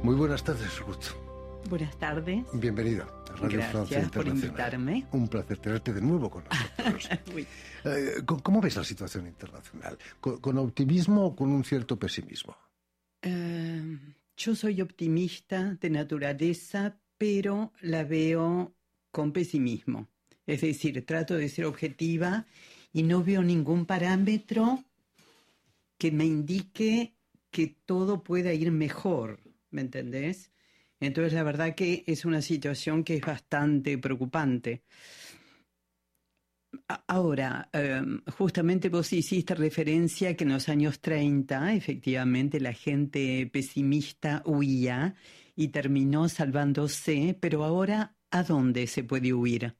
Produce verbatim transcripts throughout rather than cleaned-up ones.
Muy buenas tardes, Ruth. Buenas tardes. Bienvenida a Radio Gracias Francia Internacional. por invitarme. Un placer tenerte de nuevo con nosotros. eh, ¿Cómo ves la situación internacional? ¿Con, con optimismo o con un cierto pesimismo? Uh, yo soy optimista de naturaleza, pero la veo con pesimismo. Es decir, trato de ser objetiva y no veo ningún parámetro que me indique que todo pueda ir mejor, ¿me entendés? Entonces, la verdad que es una situación que es bastante preocupante. Ahora, um, justamente vos hiciste referencia que en los años treinta, efectivamente, la gente pesimista huía y terminó salvándose, pero ahora, ¿a dónde se puede huir?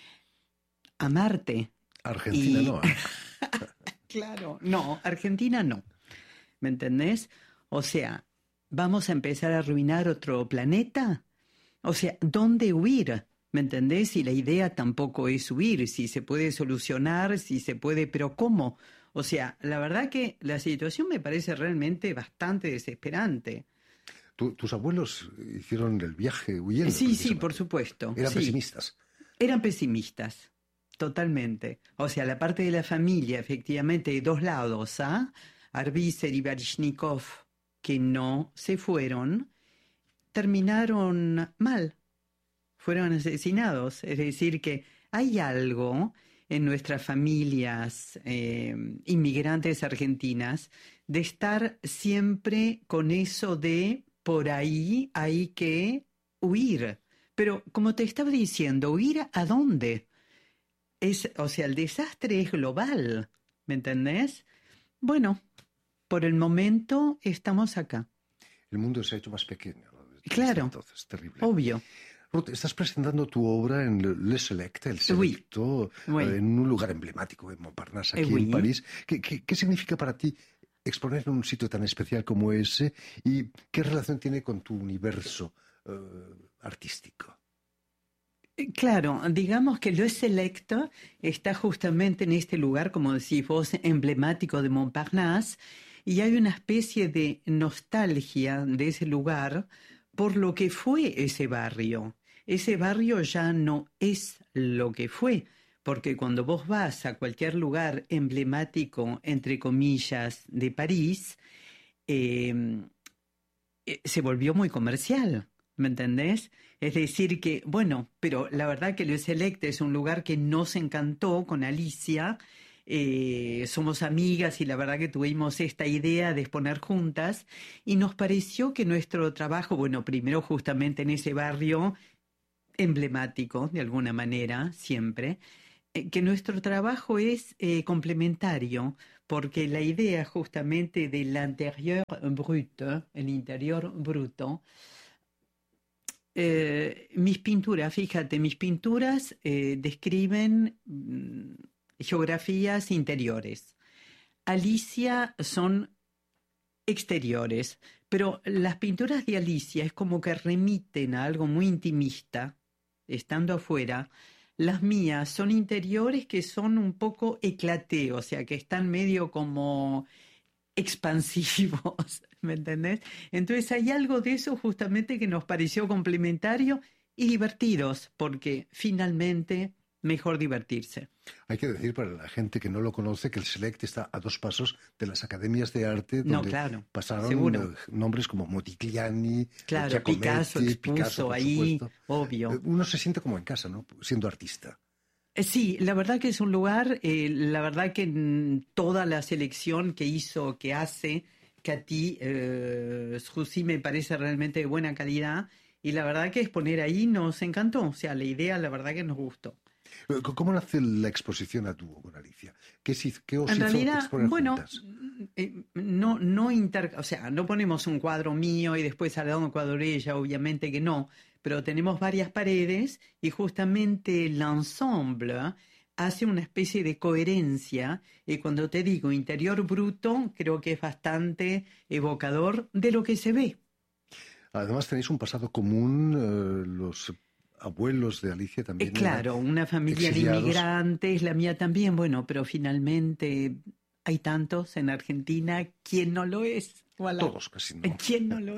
A Marte. Argentina y... no. ¿eh? Claro, no, Argentina no. ¿Me entendés? O sea, ¿vamos a empezar a arruinar otro planeta? O sea, ¿dónde huir? ¿Me entendés? Y la idea tampoco es huir, si se puede solucionar, si se puede, pero ¿cómo? O sea, la verdad que la situación me parece realmente bastante desesperante. ¿Tu, ¿Tus abuelos hicieron el viaje huyendo? Sí, sí, por supuesto. ¿Eran sí. pesimistas? Eran pesimistas, totalmente. O sea, la parte de la familia, efectivamente, de dos lados, ¿ah? Arbizer y Baryshnikov, que no se fueron, terminaron mal. Fueron asesinados. Es decir, que hay algo en nuestras familias eh, inmigrantes argentinas de estar siempre con eso de por ahí hay que huir. Pero como te estaba diciendo, ¿huir a dónde? Es, o sea, el desastre es global, ¿me entendés? Bueno, por el momento estamos acá. El mundo se ha hecho más pequeño. Claro, entonces, terrible. Obvio. Ruth, estás presentando tu obra en Le Select, el Selecto, oui. Oui. en un lugar emblemático, en Montparnasse, aquí oui. en París. ¿Qué, qué, ¿Qué significa para ti exponer en un sitio tan especial como ese y qué relación tiene con tu universo uh, artístico? Claro, digamos que Le Selecto está justamente en este lugar, como decís vos, emblemático de Montparnasse, y hay una especie de nostalgia de ese lugar por lo que fue ese barrio. Ese barrio ya no es lo que fue, porque cuando vos vas a cualquier lugar emblemático, entre comillas, de París, eh, eh, se volvió muy comercial, ¿me entendés? Es decir que, bueno, pero la verdad que Le Select es un lugar que nos encantó con Alicia. Eh, somos amigas y la verdad que tuvimos esta idea de exponer juntas y nos pareció que nuestro trabajo, bueno, primero justamente en ese barrio emblemático, de alguna manera, siempre, eh, que nuestro trabajo es eh, complementario, porque la idea justamente del interior brut, el interior bruto, eh, mis pinturas, fíjate, mis pinturas eh, describen mm, geografías interiores. Alicia son exteriores, pero las pinturas de Alicia es como que remiten a algo muy intimista, estando afuera. Las mías son interiores que son un poco éclaté, o sea, que están medio como expansivos, ¿me entendés? Entonces hay algo de eso justamente que nos pareció complementario y divertidos, porque finalmente mejor divertirse. Hay que decir para la gente que no lo conoce que el Select está a dos pasos de las academias de arte donde no, claro, pasaron seguro. nombres como Modigliani, claro, Giacometti, Picasso expuso Picasso, por ahí, supuesto. obvio. Uno se siente como en casa, ¿no? Siendo artista. Sí, la verdad que es un lugar, eh, la verdad que mm, toda la selección que hizo, que hace Katy eh, Struzzi me parece realmente de buena calidad y la verdad que exponer ahí nos encantó, o sea, la idea la verdad que nos gustó. ¿Cómo nace la exposición a dúo con Alicia? ¿Qué, qué os en hizo realidad, exponer bueno, juntas? Eh, no, no inter, o sea, no ponemos un cuadro mío y después al lado un cuadro de ella, obviamente que no, pero tenemos varias paredes y justamente el ensemble hace una especie de coherencia y cuando te digo interior bruto, creo que es bastante evocador de lo que se ve. Además tenéis un pasado común, eh, los abuelos de Alicia también. Eh, claro, una familia exiliados. de inmigrantes, la mía también, bueno, pero finalmente hay tantos en Argentina, ¿quién no lo es? Voilà. Todos casi, ¿no? ¿Quién no lo es?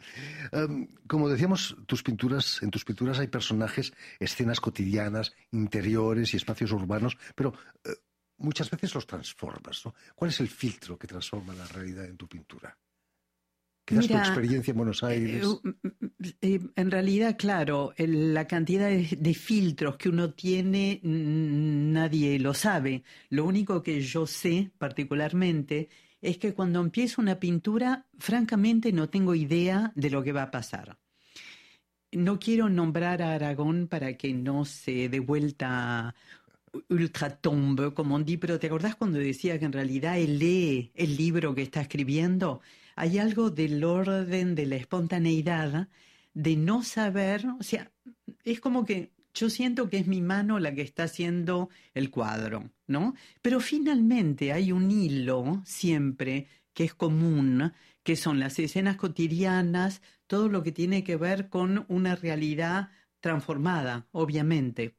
Um, como decíamos, tus pinturas, en tus pinturas hay personajes, escenas cotidianas, interiores y espacios urbanos, pero uh, muchas veces los transformas, ¿no? ¿Cuál es el filtro que transforma la realidad en tu pintura? Quizás tu experiencia en Buenos Aires. Eh, eh, en realidad, claro, el, la cantidad de, de filtros que uno tiene, nadie lo sabe. Lo único que yo sé particularmente es que cuando empiezo una pintura, francamente no tengo idea de lo que va a pasar. No quiero nombrar a Aragón para que no se dé vuelta ultratombe, como on dit, pero ¿te acordás cuando decía que en realidad él lee el libro que está escribiendo? Hay algo del orden, de la espontaneidad, de no saber, o sea, es como que yo siento que es mi mano la que está haciendo el cuadro, ¿no? Pero finalmente hay un hilo siempre que es común, que son las escenas cotidianas, todo lo que tiene que ver con una realidad transformada, obviamente.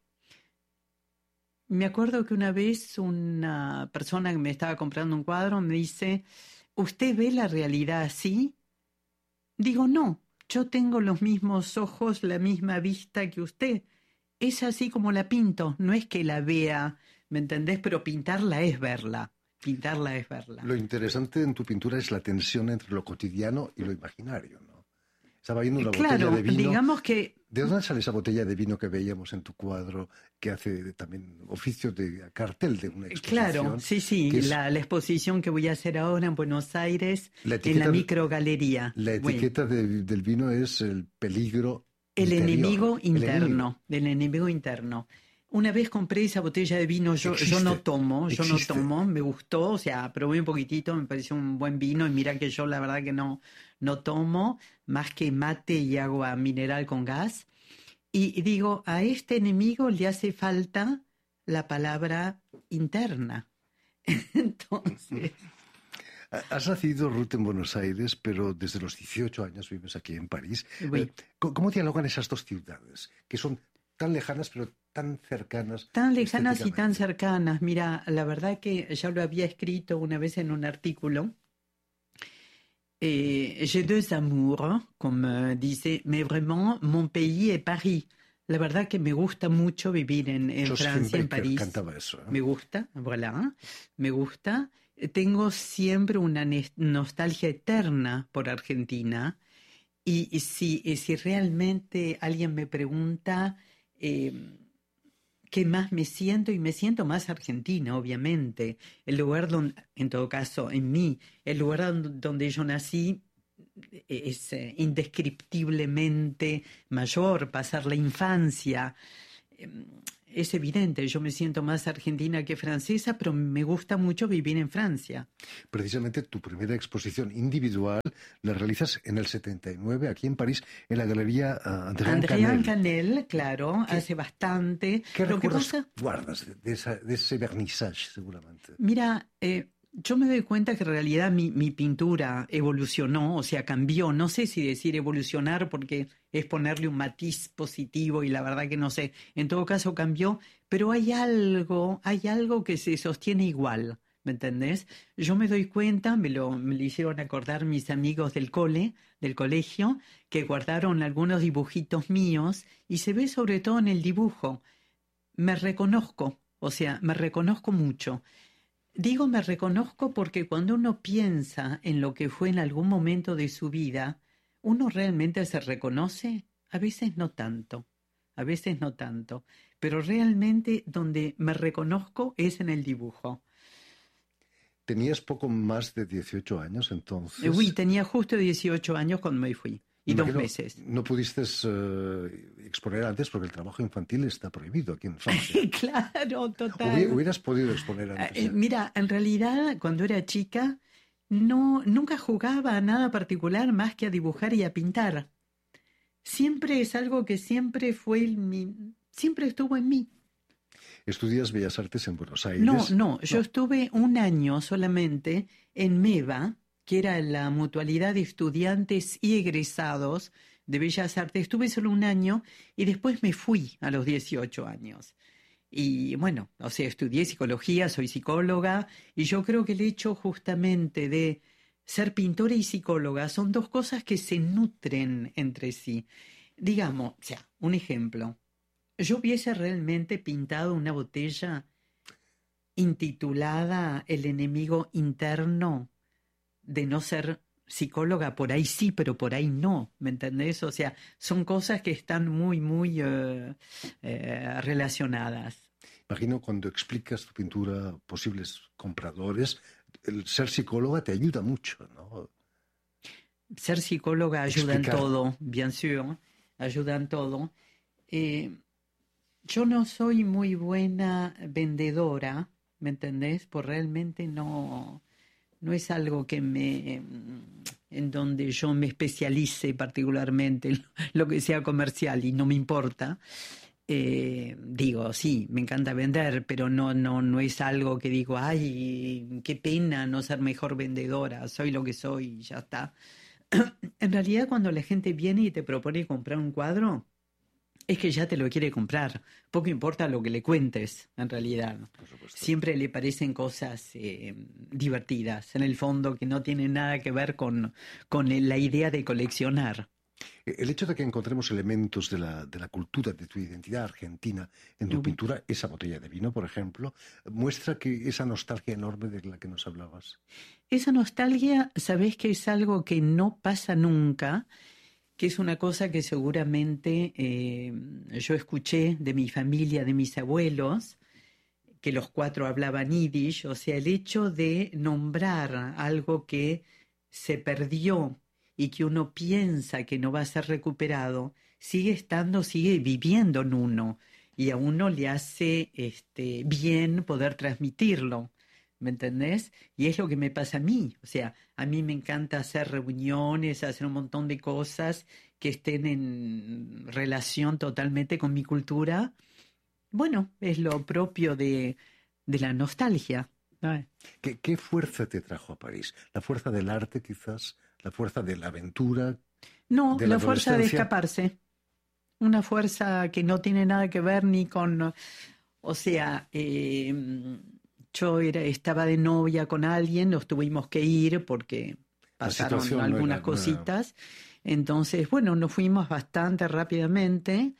Me acuerdo que una vez una persona que me estaba comprando un cuadro me dice, ¿usted ve la realidad así? Digo, no, yo tengo los mismos ojos, la misma vista que usted. Es así como la pinto, no es que la vea, ¿me entendés? Pero pintarla es verla, pintarla es verla. Lo interesante en tu pintura es la tensión entre lo cotidiano y lo imaginario, ¿no? Estaba viendo una claro, botella de vino. Digamos que... ¿De dónde sale esa botella de vino que veíamos en tu cuadro, que hace también oficio de cartel de una exposición? Claro, sí, sí, es... la, la exposición que voy a hacer ahora en Buenos Aires, la en la microgalería. La etiqueta de, del vino es el peligro El interior. enemigo interno, el enemigo. del enemigo interno. Una vez compré esa botella de vino, yo, yo no tomo, yo existe. no tomo, me gustó, o sea, probé un poquitito, me pareció un buen vino y mira que yo la verdad que no, no tomo más que mate y agua mineral con gas. Y, y digo, a este enemigo le hace falta la palabra interna. Entonces... Has nacido, Ruth, en Buenos Aires, pero desde los dieciocho años vives aquí en París. Oui. ¿Cómo dialogan esas dos ciudades, que son tan lejanas, pero tan cercanas? Tan lejanas y tan cercanas. Mira, la verdad que ya lo había escrito una vez en un artículo. Eh, J'ai deux amours, como dice, mais vraiment, mon pays est Paris. La verdad que me gusta mucho vivir en, en Francia, en París. Cantaba eso, ¿eh? Me gusta, voilà, me gusta. Tengo siempre una nostalgia eterna por Argentina. Y, y, si, y si realmente alguien me pregunta eh, qué más me siento, y me siento más argentina, obviamente. El lugar donde, en todo caso, en mí, el lugar donde yo nací es eh, indescriptiblemente mayor, pasar la infancia. Eh, es evidente, yo me siento más argentina que francesa, pero me gusta mucho vivir en Francia. Precisamente tu primera exposición individual la realizas en el setenta y nueve, aquí en París, en la Galería uh, Andréan Canel. Andréan Canel, claro, ¿Qué, hace bastante. ¿Qué Lo recuerdos que pasa, guardas de, de, esa, de ese vernissage, seguramente? Mira, eh, yo me doy cuenta que en realidad mi, mi pintura evolucionó, o sea, cambió. No sé si decir evolucionar porque es ponerle un matiz positivo y la verdad que no sé. En todo caso cambió, pero hay algo, hay algo que se sostiene igual, ¿me entendés? Yo me doy cuenta, me lo, me lo hicieron acordar mis amigos del cole, del colegio, que guardaron algunos dibujitos míos y se ve sobre todo en el dibujo. Me reconozco, o sea, me reconozco mucho. Digo me reconozco porque cuando uno piensa en lo que fue en algún momento de su vida, uno realmente se reconoce, a veces no tanto, a veces no tanto, pero realmente donde me reconozco es en el dibujo. ¿Tenías poco más de dieciocho años entonces? Sí, tenía justo dieciocho años cuando me fui. Y dos meses. No pudiste uh, exponer antes porque el trabajo infantil está prohibido aquí en Francia. Claro, total. Hubieras podido exponer antes. Eh, mira, en realidad, cuando era chica, no, nunca jugaba a nada particular más que a dibujar y a pintar. Siempre es algo que siempre fue en mi, siempre estuvo en mí. ¿Estudias Bellas Artes en Buenos Aires? No, no, yo no. Estuve un año solamente en MEVA, que era la mutualidad de estudiantes y egresados de Bellas Artes. Estuve solo un año y después me fui a los dieciocho años. Y bueno, o sea, estudié psicología, soy psicóloga, y yo creo que el hecho justamente de ser pintora y psicóloga son dos cosas que se nutren entre sí. Digamos, o sea, un ejemplo. Yo hubiese realmente pintado una botella intitulada El enemigo interno de no ser psicóloga, por ahí sí, pero por ahí no, ¿me entendés? O sea, son cosas que están muy, muy uh, eh, relacionadas. Imagino cuando explicas tu pintura a posibles compradores, el ser psicóloga te ayuda mucho, ¿no? Ser psicóloga ayuda Explicar. en todo, bien sûr, ayuda en todo. Eh, yo no soy muy buena vendedora, ¿me entendés? Pues realmente no, no es algo que me, en donde yo me especialice particularmente en lo que sea comercial y no me importa. Eh, digo, sí, me encanta vender, pero no, no, no es algo que digo, ay, qué pena no ser mejor vendedora, soy lo que soy y ya está. En realidad, cuando la gente viene y te propone comprar un cuadro, es que ya te lo quiere comprar. Poco importa lo que le cuentes, en realidad. Por supuesto. Siempre le parecen cosas eh, divertidas, en el fondo, que no tienen nada que ver con, con la idea de coleccionar. El hecho de que encontremos elementos de la, de la cultura, de tu identidad argentina en tu uh-huh. pintura, esa botella de vino, por ejemplo, muestra que esa nostalgia enorme de la que nos hablabas. Esa nostalgia, sabés que es algo que no pasa nunca, que es una cosa que seguramente eh, yo escuché de mi familia, de mis abuelos, que los cuatro hablaban yiddish, o sea, el hecho de nombrar algo que se perdió y que uno piensa que no va a ser recuperado, sigue estando, sigue viviendo en uno, y a uno le hace este, bien poder transmitirlo, ¿me entendés? Y es lo que me pasa a mí, o sea, a mí me encanta hacer reuniones, hacer un montón de cosas que estén en relación totalmente con mi cultura. Bueno, es lo propio de, de la nostalgia. ¿Qué, ¿Qué fuerza te trajo a París? ¿La fuerza del arte, quizás? ¿La fuerza de la aventura? No, de la, la fuerza de escaparse. Una fuerza que no tiene nada que ver ni con... O sea, eh, yo era, estaba de novia con alguien, nos tuvimos que ir porque pasaron algunas no era, cositas. No era... Entonces, bueno, nos fuimos bastante rápidamente.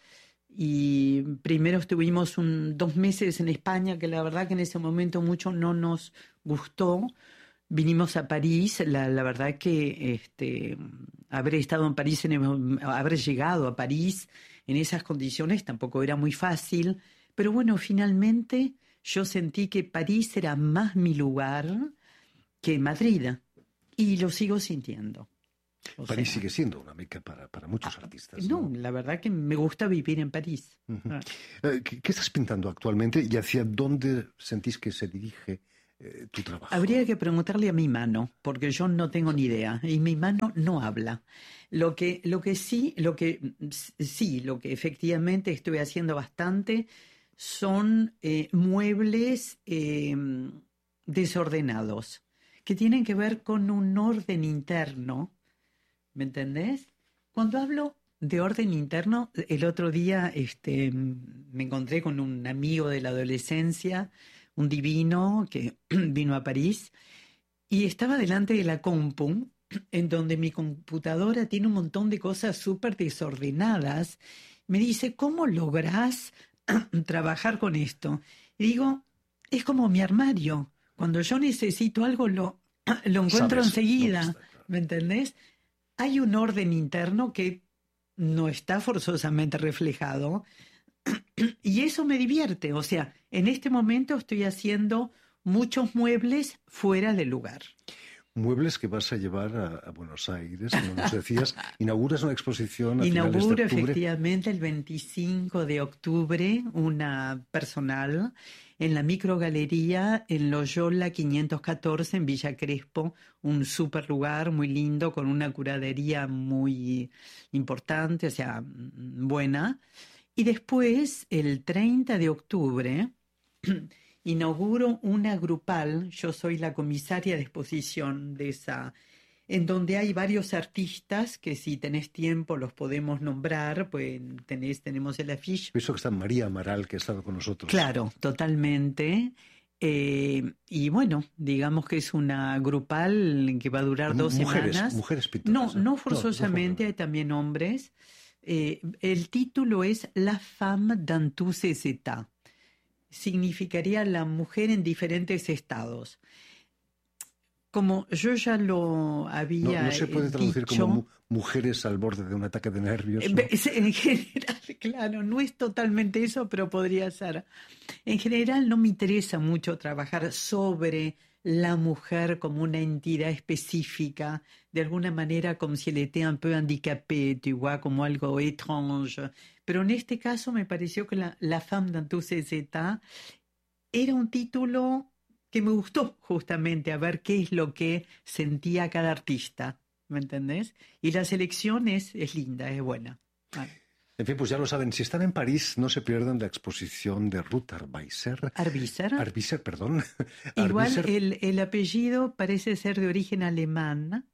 Y primero estuvimos un, dos meses en España, que la verdad que en ese momento mucho no nos gustó. Vinimos a París, la, la verdad que este, haber estado en París, en, haber llegado a París en esas condiciones tampoco era muy fácil. Pero bueno, finalmente yo sentí que París era más mi lugar que Madrid. Y lo sigo sintiendo. O París sea, sigue siendo una meca para, para muchos ah, artistas. No, ¿no? La verdad que me gusta vivir en París. Uh-huh. ah. ¿Qué, ¿Qué estás pintando actualmente y hacia dónde sentís que se dirige eh, tu trabajo? Habría que preguntarle a mi mano, porque yo no tengo ni idea. Y mi mano no habla. Lo que, lo que sí, lo que sí, lo que efectivamente estoy haciendo bastante son eh, muebles eh, desordenados, que tienen que ver con un orden interno. ¿Me entendés? Cuando hablo de orden interno, el otro día este, me encontré con un amigo de la adolescencia, un divino que vino a París, y estaba delante de la compu, en donde mi computadora tiene un montón de cosas súper desordenadas. Me dice, ¿cómo lográs trabajar con esto? Y digo, es como mi armario. Cuando yo necesito algo, lo, lo encuentro enseguida. ¿Me entendés? Hay un orden interno que no está forzosamente reflejado y eso me divierte. O sea, en este momento estoy haciendo muchos muebles fuera del lugar. Muebles que vas a llevar a, a Buenos Aires, como nos decías. Inauguras una exposición a Inauguro finales de octubre. Efectivamente el veinticinco de octubre una personal en la microgalería en Loyola quinientos catorce en Villa Crespo, un súper lugar muy lindo con una curaduría muy importante, o sea, buena. Y después, el treinta de octubre, inauguro una grupal, yo soy la comisaria de exposición de esa, en donde hay varios artistas que si tenés tiempo los podemos nombrar, pues tenés, tenemos el afiche. Eso que está María Amaral, que ha estado con nosotros. Claro, totalmente. Eh, y bueno, digamos que es una grupal que va a durar dos mujeres, semanas. Mujeres pintoras. No, no forzosamente, no, no hay también hombres. Eh, el título es La femme dans tous ses états. Significaría la mujer en diferentes estados. Como yo ya lo había No, no se puede traducir dicho, como mu mujeres al borde de un ataque de nervios, ¿no? En general, claro, no es totalmente eso, pero podría ser. En general no me interesa mucho trabajar sobre la mujer como una entidad específica, de alguna manera como si elle était un peu handicapée, tu vois, como algo étrange. Pero en este caso me pareció que la, la femme dans tous ses états era un título que me gustó justamente, a ver qué es lo que sentía cada artista, ¿me entendés? Y la selección es, es linda, es buena. Vale. En fin, pues ya lo saben, si están en París, no se pierdan la exposición de Ruth Arbiser. Arbiser. Arbiser, perdón. Igual Arbiser. El, el apellido parece ser de origen alemán,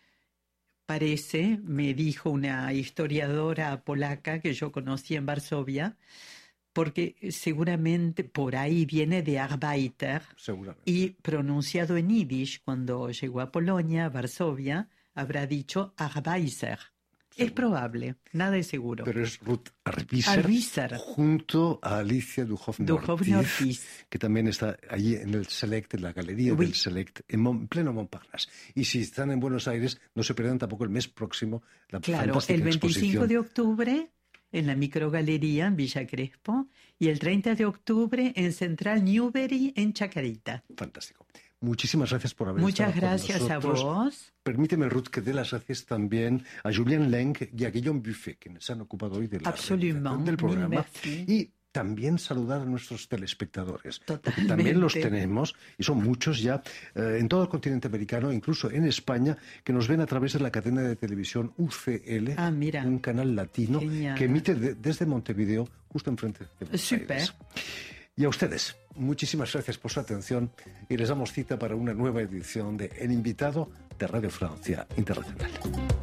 parece, me dijo una historiadora polaca que yo conocí en Varsovia, porque seguramente por ahí viene de Arbeiter, seguramente. Y pronunciado en yiddish cuando llegó a Polonia, a Varsovia, habrá dicho Arbeiser. Es probable, nada es seguro. Pero es Ruth Arbiser, Arbiser. junto a Alicia Duhovne-Ortiz, que también está allí en el Select, en la galería oui. del Select, en Mon, pleno Montparnasse. Y si están en Buenos Aires, no se pierdan tampoco el mes próximo la claro, fantástica el veinticinco exposición. de octubre en la microgalería en Villa Crespo y el treinta de octubre en Central Newbery en Chacarita. Fantástico. Muchísimas gracias por haber Muchas estado gracias con nosotros. a vos. Permíteme, Ruth, que dé las gracias también a Julien Leng y a Guillaume Buffet, quienes se han ocupado hoy de la realización del programa. Y también saludar a nuestros telespectadores. Totalmente. Porque también los tenemos, y son muchos ya, eh, en todo el continente americano, incluso en España, que nos ven a través de la cadena de televisión U C L, ah, mira. un canal latino Genial. que emite de, desde Montevideo, justo enfrente de Buenos Super. Aires. Y a ustedes, muchísimas gracias por su atención y les damos cita para una nueva edición de El Invitado de Radio Francia Internacional.